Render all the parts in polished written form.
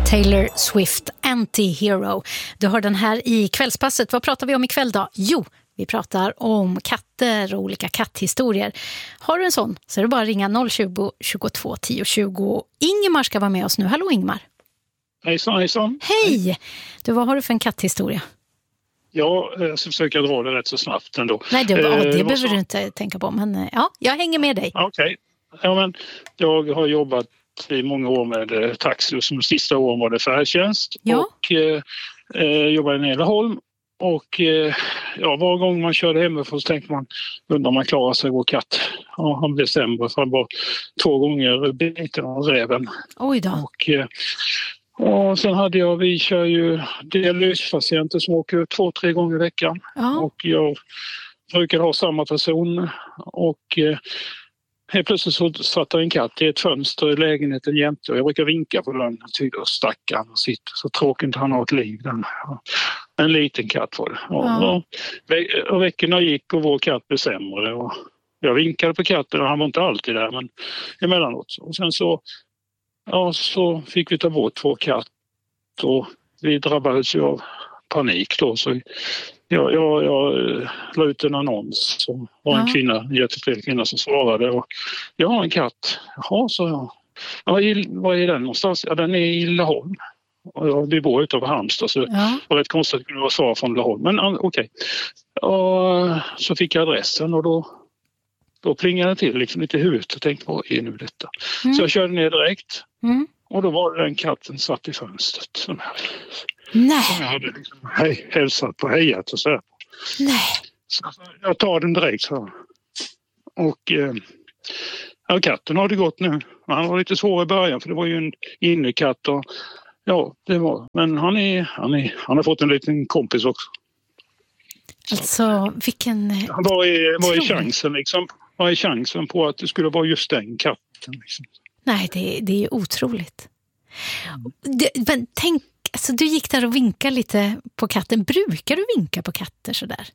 Taylor Swift, Anti-Hero. Du hör den här i kvällspasset. Vad pratar vi om ikväll då? Jo, vi pratar om katter och olika katthistorier. Har du en sån så är det bara att ringa 020 22 10 20. Ingemar ska vara med oss nu. Hallå Ingemar. Hejsan. Hej! Du, vad har du för en katthistoria? Ja, jag ska försöka dra det rätt så snabbt ändå. Nej, det behöver du inte tänka på. Men ja, jag hänger med dig. Okej. Ja, men jag har jobbat i många år med taxi och som sista åren var det färdtjänst. Ja. Och jobbade i Nederholm. Och var gång man körde hemifrån så tänkte man, undrar om man klarar sig vår katt. Ja, han blev sämre för han var 2 gånger biten av räven. Oj då. Och sen vi kör ju dialyspatienter som åker 2-3 gånger i veckan. Ja. Och jag brukar ha samma person. Och helt plötsligt så satt en katt i ett fönster i lägenheten jämte. Och jag brukar vinka på den. Tyder stackarn och sitter så tråkigt han har ett liv. En liten katt var det. Ja. Och veckorna gick och vår katt blev sämre. Och jag vinkade på katten och han var inte alltid där men emellanåt. Och sen så fick vi ta bort vår katt och vi drabbades ju av panik då. Så jag la ut en annons som var en jättetrevlig kvinna som svarade. Och jag har en katt. Jaha, så jag. Var är den någonstans? Ja, den är i Laholm. Vi bor utanför Halmstad så det var rätt konstigt att det kunde vara svar från Laholm. Men okej. Och så fick jag adressen och då plingade det till liksom lite i huvudet och tänkte, vad är nu detta? Så jag körde ner direkt och då var det den katten satt i fönstret. Som jag hade liksom hälsat på, hejat och så här. Nej. Så jag tar den direkt så. Och katten har det gått nu. Han var lite svår i början för det var ju en innekatt och det var. Men han har fått en liten kompis också. Alltså, vilken... Vad är chansen liksom? Vad är chansen på att det skulle vara just den katten? Liksom? Nej, det är otroligt. Men tänk, alltså, du gick där och vinkade lite på katten. Brukar du vinka på katter sådär?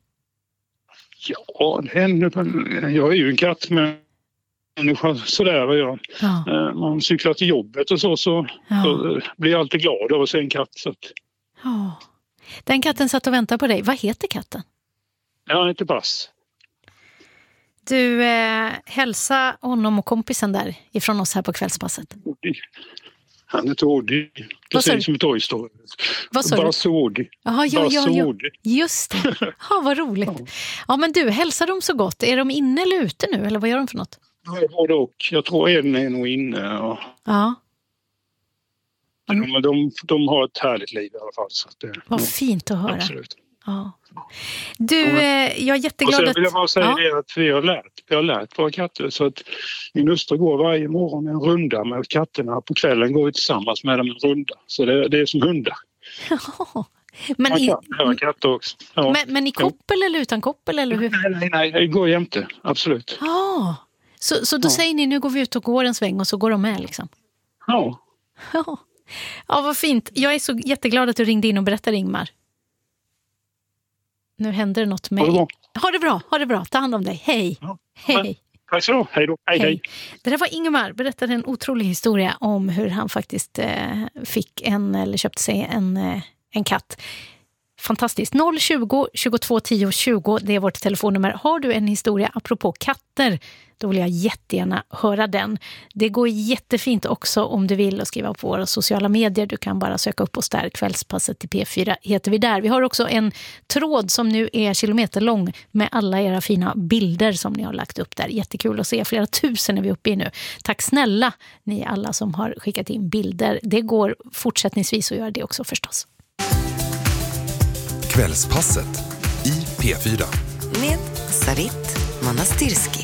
Ja, det händer. Jag är ju en katt med människa sådär. Man cyklar till jobbet och så blir jag alltid glad av att se en katt. Så att... Ja. Den katten satt och väntade på dig. Vad heter katten? Ja, han heter Bass. Du, hälsa honom och kompisen där ifrån oss här på kvällspasset. Han heter Odi. Precis som ett Toy Story. Vad sa du? Bass Odi. Ja. Just det. Ja, vad roligt. Ja, men du, hälsar dem så gott. Är de inne eller ute nu? Eller vad gör de för något? Både och. Jag tror en är nog inne. Ja. De har ett härligt liv i alla fall. Så att vad fint att höra. Absolut. Ja. Du, jag är jätteglad och sen vill jag bara säga det att vi har lärt våra katter så att min hustru går varje morgon en runda med katterna. På kvällen går vi tillsammans med dem en runda. Så det är som hundar. Ja. Men katter också. Ja. Men i koppel eller utan koppel? Eller hur? Nej, det går jämte. Absolut. Ja. Så då säger ni, nu går vi ut och går en sväng och så går de med liksom? Ja. Ja, vad fint. Jag är så jätteglad att du ringde in och berättade, Ingmar. Nu händer det något med... Ha det bra. Ta hand om dig. Hej. Ja. Hej. Tack så. Hej då. Hej. Det där var Ingmar. Berättade en otrolig historia om hur han faktiskt köpte sig en katt. Fantastiskt. 020 22 10 20. Det är vårt telefonnummer. Har du en historia apropå katter, då vill jag jättegärna höra den. Det går jättefint också om du vill att skriva på våra sociala medier. Du kan bara söka upp oss där. Kvällspasset i P4 heter vi där. Vi har också en tråd som nu är kilometerlång med alla era fina bilder som ni har lagt upp där. Jättekul att se. Flera tusen är vi uppe i nu. Tack snälla ni alla som har skickat in bilder. Det går fortsättningsvis att göra det också förstås. Kvällspasset i P4 med Sarit Manastirski.